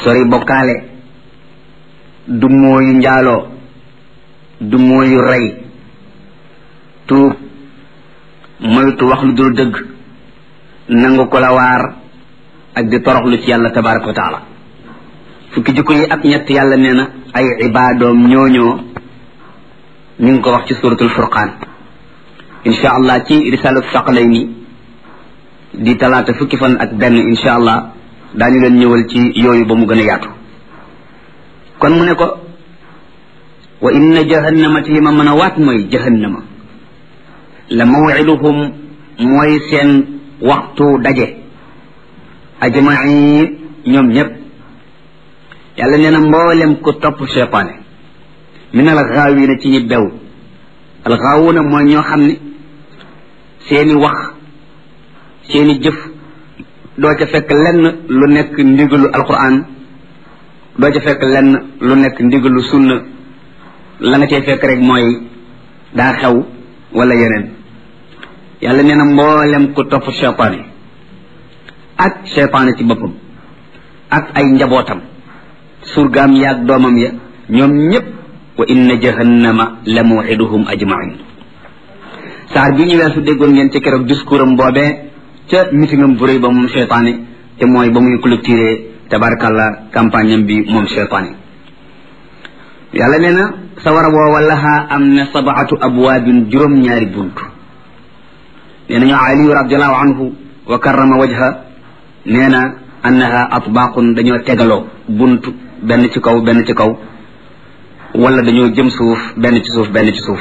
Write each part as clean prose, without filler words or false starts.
sori bokkaale du mooyu njaaloo du mooyu rey tuub moytu wax lu dul dëgg nangu ko la waar ak di toroxlu ci yàlla tabaraka wa taala fukki jikko yi ak ñett yàlla nee na ay ibaadoom ñooñoo ñu ngi ko wax ci suratul furqaan insha allah ci risalatu saqalayni di talaata fukki fan ak benn insha allah daañu leen ñëwal ci yooyu ba mu gën a yaatu kon mu ne ko wa inna jahannama ti ma mën a waat mooy jahannama la maw'iduhum mooy seen waxtu daje ajmain ñoom ñëpp yàlla nee na mboolem ku topp cheytaane min al gaawina ci ñi bew al gaawuna mooy ñoo xam ne seeni wax seeni jëf doo ca fekk lenn lu nekk ndigalu alquran doo ca fekk lenn lu nekk ndigalu sunna la nga cay fekk rek mooy daa xew wala yeneen yàlla nee na mboolem ku topp cheytaane ak cheytaane ci boppam ak ay njabootam surgaam yaag doomam ya ñoom ñëpp wa inna jahannama la maw'iduhum ajmain saar bi ñu weesu déggoon ngeen ci keroog discours am boobee ca mitingam bu rëy ba moom cheytaane te mooy ba muy clôturer tabarakallah campagne am bi moom cheytaane yàlla nee na sawara woowa lahaa am na sabaatu abwaabin juróom-ñaari bunt nee nañu aliyu radiallahu anhu wa karrama wajha nee na annaha atbaaqun dañoo tegaloo bunt benn ci kaw benn ci kaw wala dañoo jëm suuf benn ci suuf benn ci suuf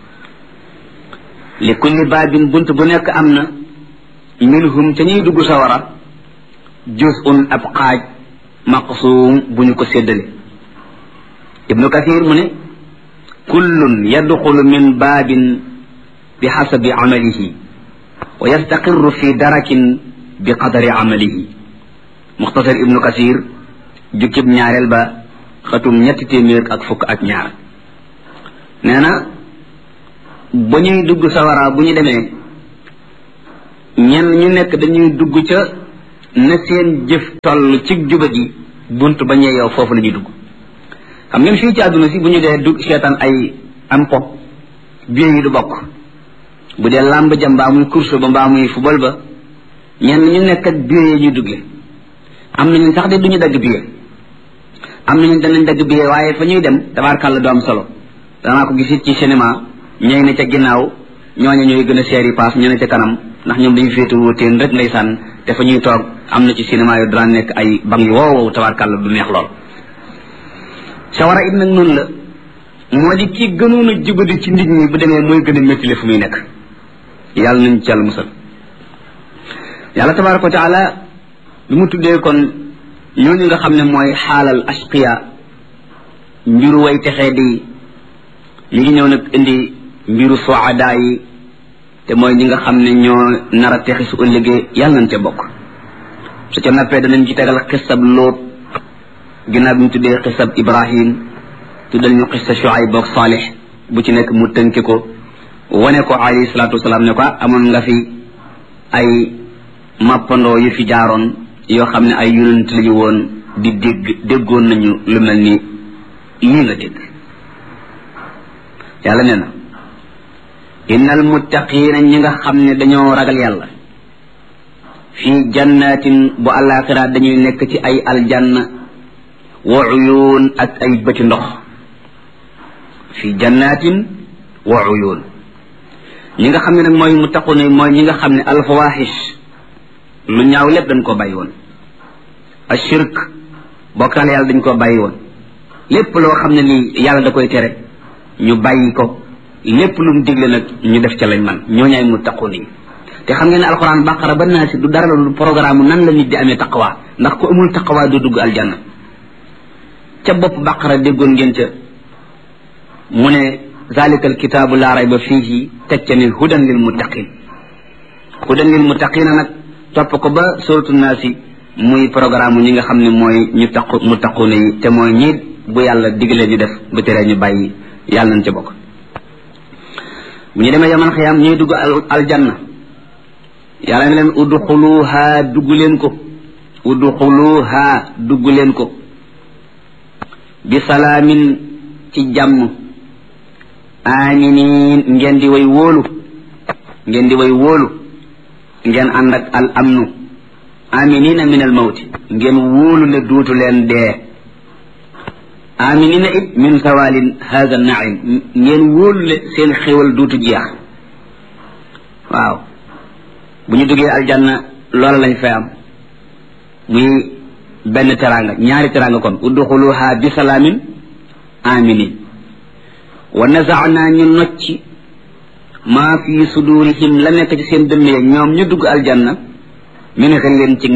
li kulli baabin bunt bu nekk am na minhum ca ñuy dugg sawara juz'un ab xaaj maqsuum bu ñu ko séddale ibnu kathir mu ne kullun yadxulu min baabin bi xasabi amalihi wa yastaqirru fi darakin bi qadari amalihi muxtasar ibnu kathir jukkib ñaareel ba xatum ñetti téeméer ak fukk ak ñaar nee na ba ñuy dugg sawara bu ñu demee ñenn ñu nekk dañuy dugg ca na seen jëf toll ci juba gi bunt ba ñee yow foofu la ñuy dugg xam ngeen fii ci àdduna si bu ñu dee dugg seetaan ay am po biir yi du bokk bu dee làmb ja mbaa muy course ba mbaa muy football ba ñenn ñu nekk ak biir yi ñuy dugge am nañu sax de duñu dagg biir am nañu danañ dagg biir waaye fa ñuy dem tabaarkàlla du am solo danaa ko gisit ci cinéma ñooy ne ca ginnaaw ñooñu ñooy gën a seeri paas ñu ne ca kanam ndax ñoom dañu féetu teen rek ndeysaan te fa ñuy toog am na ci cinéma yu daan nekk ay bang yu wow tabaarkàlla du neex lool sawara it nag noonu la moo di ki gënoon a jubadi ci nit ñi bu demee mooy gën a métti fu muy nekk yàlla nañ ci yàlla musal yàlla tabaaraka wa taala bi mu tuddee kon ñooñu nga xam ne mooy xaalal ashqiya mbiru way texee di ñu ngi ñëw nag indi mbiru suada yi te mooy ñi nga xam ne ñoo nar a texi su ëllëgee yàlla nañ ca bokk su ca nappee danañ ci tegal xisab Lóot ginnaaw bi ñu tuddee xisab Ibrahim tuddal ñu xisa Shuayb ak Saalix bu ci nekk mu tënki ko wane ko alayhi salaatu wasalaam ne ko amoon nga fi ay mappandoo yu fi jaaroon yoo xam ne ay yonent lañu woon di déggoon nañu lu mel ni lii nga dégg yàlla nee na innal muttaqiina ñi nga xam ne dañoo ragal yàlla fii jannatin bu àllaaxira dañuy nekk ci ay aljanna wa uyuun ak ay bëti ndox fii jannatin wa uyuun ñi nga xam ne nag mooy muttaquuna mooy ñi nga xam ne alfawaaxish lu ñaaw lépp dañ koo bàyyi woon ashirk bokkaale yàlla dañ koo bàyyi woon lépp loo xam ne nii yàlla da koy tere ñu bàyyi ko lépp lu mu digle nag ñu def ca lañ man ñoo ñaay muttaquun yi te xam ngeen ne alxuraan baqara ba naa si du dara lu programme nan la nit di amee taqwa ndax ku amul taqwa du dugg aljanna ca bopp baqara déggoon ngeen ca mu ne zalika alkitaabu laa rayba fiihi teg ca ne hudan lil muttaqin hudan lil muttaqina nag topp ko ba suratu naasi muy programme ñi nga xam ne mooy ñu muttaquuna yi te mooy ñi bu yàlla digle ñu def bu teree ñu bàyyi yàlla nañ ca bokk bu ñu demee yaman xiyaam ñuy dugg aljanna yàlla ne leen udxuluha dugg leen ko udxuluha dugg leen ko bi salaamin ci jàmm aminin ngeen di way wóolu ngeen ànd ak al amnu aminina min al mawti ngeen wóolu ne duutu leen dee aminina it min zawalin hada naim ngeen wóolu ne seen xéwal duutu jeex waaw bu ñu duggee aljanna loola lañ fay am muy benn teranga ñaari teranga kon udxuluha bi salaamin aminin wa nazaana ñu nocci maa fi sudurihim la nekk ci seen dënn ya ñoom ñu dugg aljanna min xillin ci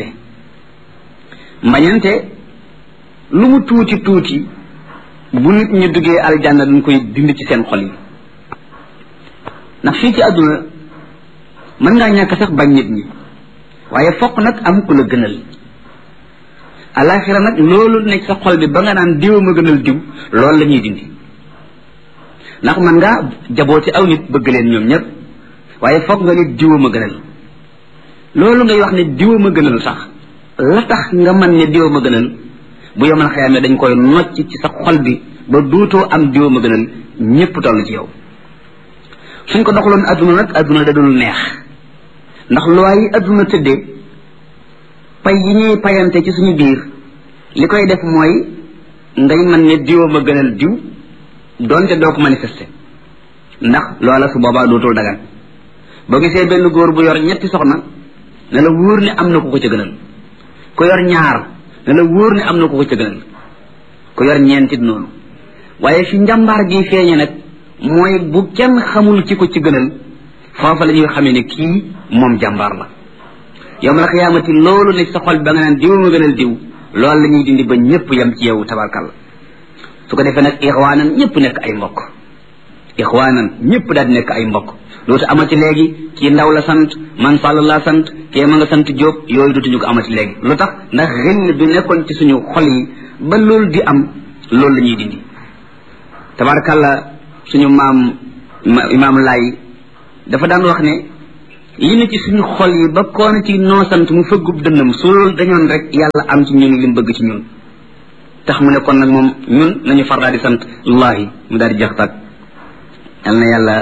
mbañante lu mu tuuti tuuti bu nit ñu duggee aljanna dañ koy dindi ci seen xol yi ndax fii ci àdduna mën ngaa ñàkk sax bañ nit ñi waaye fokk nag am ku la gënal alaxira nag loolu nekk sa xol bi ba nga naan diw ma gënal diw loolu la ñuy dindi ndax man ngaa jabooti aw nit bëgg leen ñoom ñëpp waaye fokk nga nit diw ma gënal loolu ngay wax ne diw ma gënal sax la tax nga man ne diw ma gënal bu yomal xëyam dañ koy nocc ci sa xol bi ba duutoo am diw ma gënal ñëpp toll ci yow suñ ko doxaloon adduna nag adduna da dul neex ndax loi yi adduna tëddee pay yi ñuy payante ci suñu biir li koy def mooy ngay man ne diw ma gënal diw doonte doo ko manifester ndax loola su boobaa dootul dagan boo gisee benn góor bu yor ñetti soxna ne la wóor ne am na ku ko ca gënal ku yor ñaar ne la wóor ne am na ku ko ca gënal ku yor ñeentit noonu waaye fi njàmbaar gi feeñe nag mooy bu kenn xamul ci ko ci gënal foofa la ñuy xamee ne kii moom jàmbaar la yawmal xiyaamati loolu ne sa xol ba nga naan diw ma gënal diw loolu la ñuy dindi ba ñëpp yem ci yow tabarkalla su ko defee nag ixwaanan ñëpp nekk ay mbokk daal di nekk ay mbokk dootu amati léegi kii ndaw la sant man Sall la sant kii ma nga sant Diop yooyu dootuñu ko amati léegi lu tax ndax xëll bi nekkoon ci suñu xol yi ba loolu di am loolu la ñuy dindi tabarkalla suñu imaam Laay dafa daan wax ne li ne ci suñu xol yi ba koona ci noo sant mu fëggub dënnam su loolu dañoon rek yàlla am ci ñun li mu bëgg ci ñun tax mu ne kon nag moom ñun nañu far daal di sant wallahi mu daal di jeex tag yal na yàlla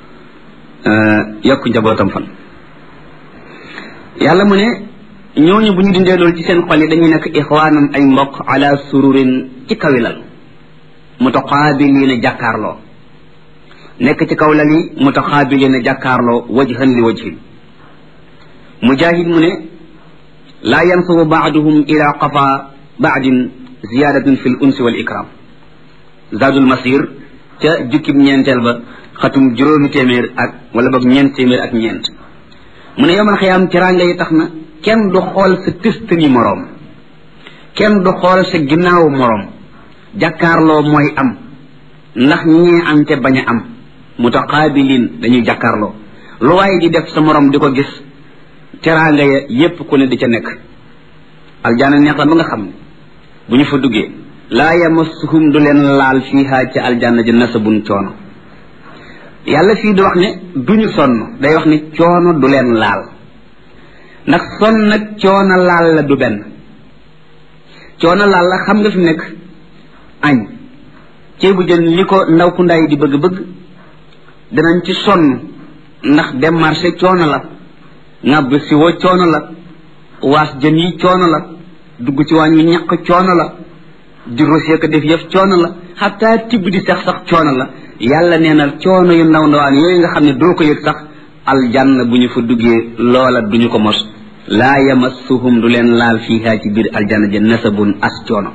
yokk njabootam fan yàlla mu ne ñooñu bu ñu dindee loolu ci seen xol yi dañuy nekk ixwaanan ay mbokk ala sururin ci kawilal mutaqaabiliina jàkkaarloo nekk ci kaw lal yi mutaqaabiliina jàkkaarloo wajhan li wajhin mujahid mu ne laa yansubu baaduhum ila qafa baadin ziyadatun fi l unsi wal ikram zadul masir ca jukkib ñeenteel ba xatum juróomi téeméer ak wala boog ñeent téeméer ak ñeent mu ne yomal xiyaam teraanga yi tax na kenn du xool sa tëstani moroom kenn du xool sa ginnaawu moroom jàkkaarloo mooy am ndax ñee am te bañ a am mutaqaabilin dañuy jàkkaarloo lu waaye di def sa moroom di ko gis teraanga ya yépp ku ne di ca nekk aljaana neex la ba nga xam ne bu ñu fa duggee laa yamassuhum du leen laal fiiha ci aljanna ji nasabun coono yàlla fii di wax ne duñu sonn day wax ne coono du leen laal ndax sonn nag coono laal la du benn coono laal la xam nga fi nekk añ ceebu jën li ko ndaw ku ndaay di bëgg-bëgg danañ ci sonn ndax dem marché coono la ŋàbb si woo coono la waas jën yi coono la dugg ci waañ wi ñaq coono la di rosé ko def yëf coono la xataa tibb di sax coono la yàlla nee na coono yu ndaw ndawaan yooyu nga xam ne doo ko yëg sax aljanna bu ñu fa duggee loola duñu ko mos laa yamassuhum du leen laal fiiha ci biir aljanna ja nasabun as coono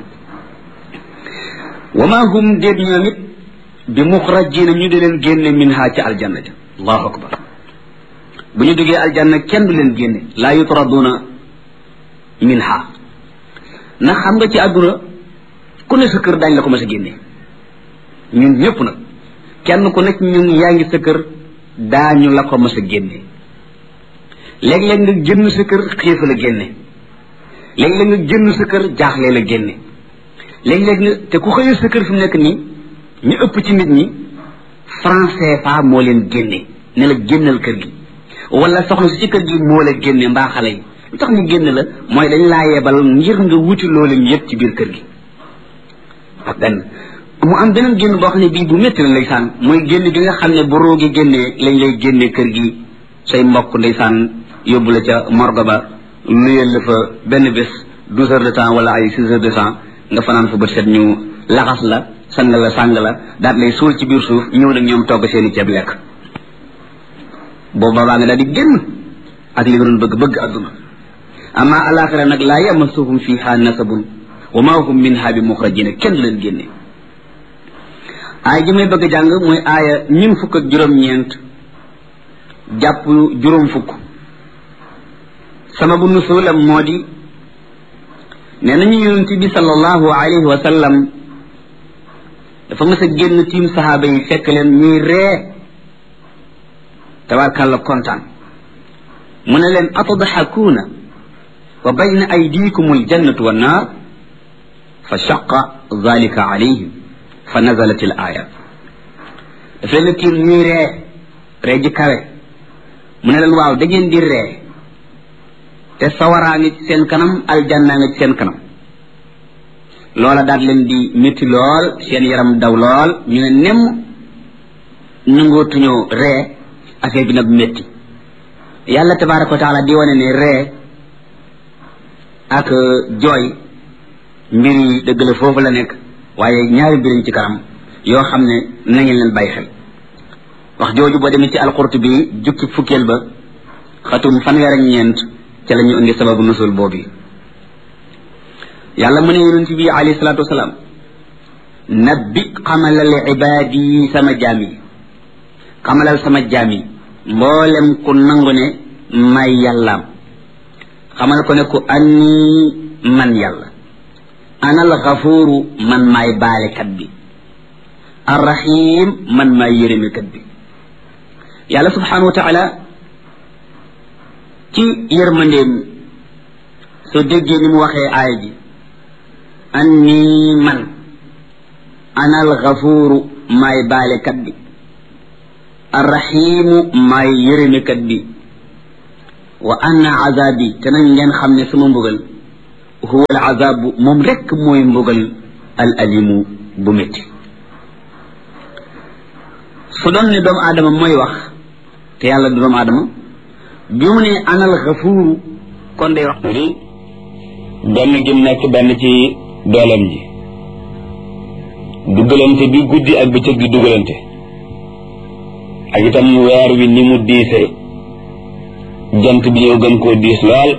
wa maa hum déet ñoom it bi muxrajina ñu di leen génne minha ci aljanna ja allahu akbar bu ñu duggee aljanna kenn du leen génne laa yutraduna minha ndax xam nga ci àdduna ku ne sa kër daañu la ko mas a génne ñun ñëpp nag kenn ku nekk ñun yaa ngi sa kër daañu la ko mas a génne léeg-léeg nga génn sa kër xiif la génne léeg-léeg nga génn sa kër jaaxle la génne léeg-léeg nga te ku xëyee sa kër fi mu nekk nii ñu ëpp ci nit ñi franc CFA moo leen génne ne la génnal kër gi wala soxna si ci kër gi moo la génne mbaa xale yi lu tax ñu génn la mooy dañ laa yebal ngir nga wuti loolu yëpp ci biir kër gi benn mu am beneen génn boo xam ne bii bu métti la ndeysaan mooy génn bi nga xam ne bu roogi génnee lañ lay génnee kër gi say mbokk ndeysaan yóbbu la ca morgue ba nuyel la fa benn bés 12 heures de temps wala ay 6 heures de temps nga fanaan fa bët set ñu laxas la sang la sàng la daal lay suul ci biir suuf ñëw nag ñoom togg seeni ceeb lekk boobu baa nga daal di génn ak li nga doon bëgg adduna amma alaxira nag laa yamassuhum fiha nasabun wa ma hum minha bi muxrajina kenn leen génne aaya ji may bëgg a jàng mooy aaya ñun fukk ak juróom-ñeent jàpp juróom fukk sababu nusulam moo di nee nañu yonent bi sallallahu alayhi wa sallam dafa mës a génn tiim sahaaba yi fekk leen ñuy ree tabarkàlla kontaan mu ne leen atadxakuuna wa bayna aydikum aljannatu wannaar fa shaqa dalika alayhim fa nazalat al aya dafa leen tiim ñuy ree ji kawe mu ne leen waaw da ngeen di ree te sawaraa ngi ci seen kanam aljanna ngi ci seen kanam loola daal leen di métti lool seen yaram daw lool ñu ne nemm nangootuñoo ree affaire bi nag métti yàlla tabaraka wa taala di wane ne ree ak jooy mbir yi dëgg la foofu la nekk waaye ñaari mbiriñ ci kanam yoo xam ne na ngeen leen bàyyi xel wax jooju boo demee ci alqurtubi jukki fukkeel ba xatum fanweer ak ñeent ca la ñu indi sababu nusul boobu yàlla mu ne yonent bi alayhi salaatu wasalaam nabbi xamalal ibaad yi sama jaam yi xamalal sama jaam yi mboolem ku nangu ne may yàllaam xamal ko ne ku anni man yàlla ana al gafuuru man maay baalekat bi arrahim man maay yërëmekat bi yàlla subhanahu wa taala ci yërmandeem soo déggee ni mu waxee aaya ji anni man ana al gafuuru maay baalekat bi arrahimu maay yërëmekat bi wa anna azabi te nañ ngeen xam ne sama mbugal huwa al azabu moom rekk mooy mbugal al alimu bu métti su doon ne doomu aadama mooy wax te yàlla du doomu aadama bi mu ne ana al gafuuru kon day wax benn gi nekk benn ci dooleem ji dugalante bi guddi ak bëccëg di dugalante ak itam weer wi ni mu diisee jant bi yow gën koo diis lool